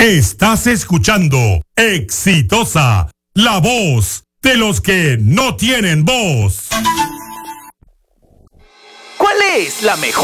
Estás escuchando Exitosa, la voz de los que no tienen voz. ¿Cuál es la mejor